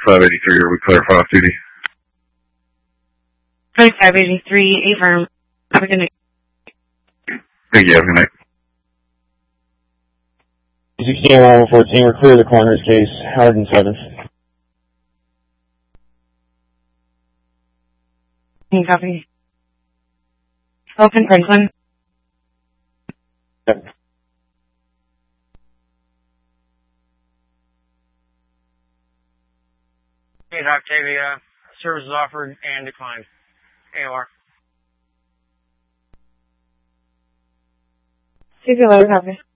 583, are we clear for off-duty? 583, affirm. Have a good night. Thank you, have a good night. GTM 14, we're clear of the coroner's case, Howard and 7th. Copy. Open Franklin. Yep. Hey, Octavia. Services offered and declined. AOR. See you later, copy.